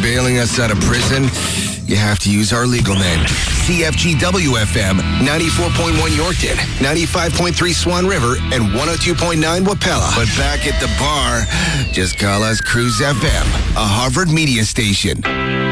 bailing us out of prison, you have to use our legal name. CFGW-FM, 94.1 Yorkton, 95.3 Swan River, and 102.9 Wapella. But back at the bar, just call us Cruise FM, a Harvard media station.